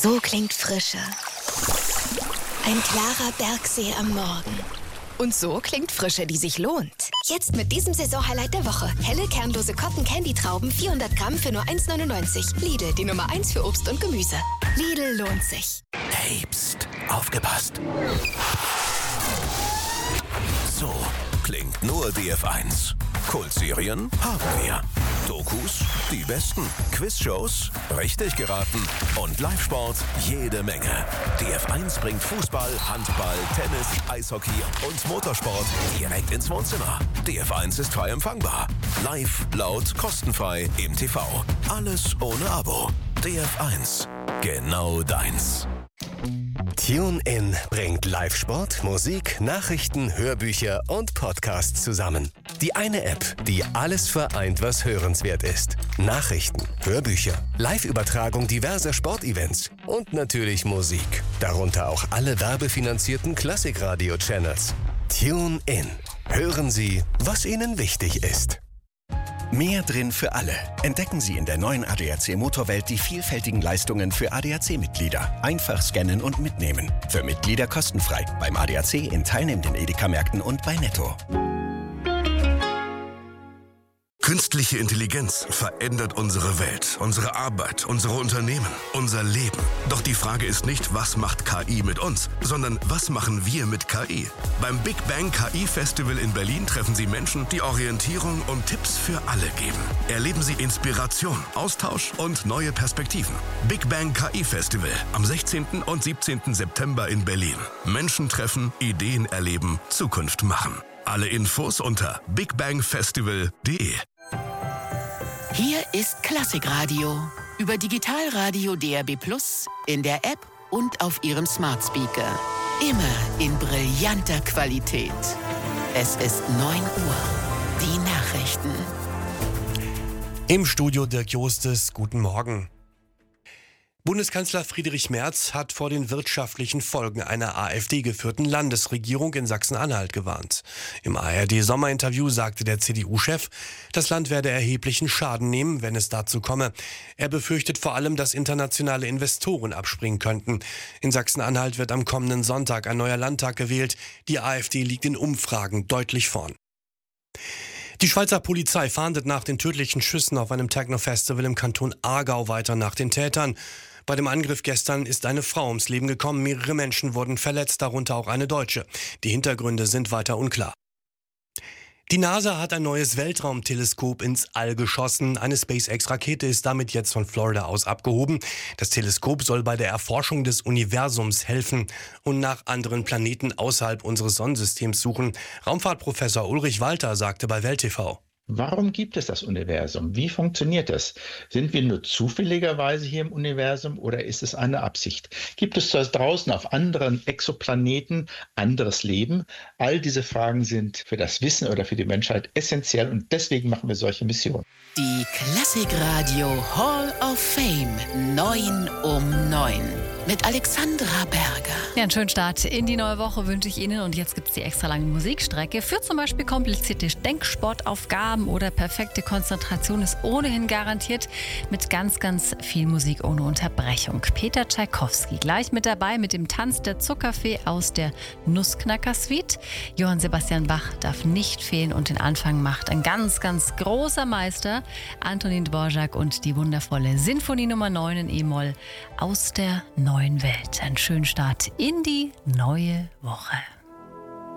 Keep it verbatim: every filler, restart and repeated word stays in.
So klingt Frische. Ein klarer Bergsee am Morgen. Und so klingt Frische, die sich lohnt. Jetzt mit diesem Saisonhighlight der Woche. Helle, kernlose Cotton-Candy-Trauben, vierhundert Gramm für nur eins neunundneunzig. Lidl, die Nummer eins für Obst und Gemüse. Lidl lohnt sich. Hey, pst, aufgepasst. So klingt nur D F eins. Kultserien haben wir. Dokus, die besten. Quizshows, richtig geraten. Und Live-Sport, jede Menge. D F eins bringt Fußball, Handball, Tennis, Eishockey und Motorsport direkt ins Wohnzimmer. D F eins ist frei empfangbar. Live, laut, kostenfrei im T V. Alles ohne Abo. D F eins. Genau deins. TuneIn bringt Live-Sport, Musik, Nachrichten, Hörbücher und Podcasts zusammen. Die eine App, die alles vereint, was hörenswert ist. Nachrichten, Hörbücher, Live-Übertragung diverser Sportevents und natürlich Musik. Darunter auch alle werbefinanzierten Klassikradio-Channels. TuneIn. Hören Sie, was Ihnen wichtig ist. Mehr drin für alle. Entdecken Sie in der neuen A D A C Motorwelt die vielfältigen Leistungen für A D A C-Mitglieder. Einfach scannen und mitnehmen. Für Mitglieder kostenfrei. Beim A D A C in teilnehmenden Edeka-Märkten und bei Netto. Künstliche Intelligenz verändert unsere Welt, unsere Arbeit, unsere Unternehmen, unser Leben. Doch die Frage ist nicht, was macht K I mit uns, sondern was machen wir mit K I? Beim Big Bang K I Festival in Berlin treffen Sie Menschen, die Orientierung und Tipps für alle geben. Erleben Sie Inspiration, Austausch und neue Perspektiven. Big Bang K I Festival am sechzehnten und siebzehnten September in Berlin. Menschen treffen, Ideen erleben, Zukunft machen. Alle Infos unter bigbangfestival punkt de. Hier ist Klassikradio. Über Digitalradio D A B Plus, in der App und auf Ihrem Smart Speaker. Immer in brillanter Qualität. Es ist neun Uhr. Die Nachrichten. Im Studio Dirk Jostes, guten Morgen. Bundeskanzler Friedrich Merz hat vor den wirtschaftlichen Folgen einer AfD-geführten Landesregierung in Sachsen-Anhalt gewarnt. Im A R D-Sommerinterview sagte der C D U-Chef, das Land werde erheblichen Schaden nehmen, wenn es dazu komme. Er befürchtet vor allem, dass internationale Investoren abspringen könnten. In Sachsen-Anhalt wird am kommenden Sonntag ein neuer Landtag gewählt. Die AfD liegt in Umfragen deutlich vorn. Die Schweizer Polizei fahndet nach den tödlichen Schüssen auf einem Techno-Festival im Kanton Aargau weiter nach den Tätern. Bei dem Angriff gestern ist eine Frau ums Leben gekommen, mehrere Menschen wurden verletzt, darunter auch eine Deutsche. Die Hintergründe sind weiter unklar. Die NASA hat ein neues Weltraumteleskop ins All geschossen. Eine SpaceX-Rakete ist damit jetzt von Florida aus abgehoben. Das Teleskop soll bei der Erforschung des Universums helfen und nach anderen Planeten außerhalb unseres Sonnensystems suchen. Raumfahrtprofessor Ulrich Walter sagte bei Welt T V: Warum gibt es das Universum? Wie funktioniert es? Sind wir nur zufälligerweise hier im Universum oder ist es eine Absicht? Gibt es da draußen auf anderen Exoplaneten anderes Leben? All diese Fragen sind für das Wissen oder für die Menschheit essentiell und deswegen machen wir solche Missionen. Die Klassikradio Hall of Fame neun um neun mit Alexandra Berger. Ja, einen schönen Start in die neue Woche wünsche ich Ihnen. Und jetzt gibt es die extra lange Musikstrecke. Für zum Beispiel komplizierte Denksportaufgaben oder perfekte Konzentration ist ohnehin garantiert mit ganz, ganz viel Musik ohne Unterbrechung. Peter Tschaikowski gleich mit dabei mit dem Tanz der Zuckerfee aus der Nussknacker-Suite. Johann Sebastian Bach darf nicht fehlen und den Anfang macht ein ganz, ganz großer Meister, Antonin Dvorak und die wundervolle Sinfonie Nummer neun in E-Moll aus der neuen Welt. Einen schönen Start in die neue Woche.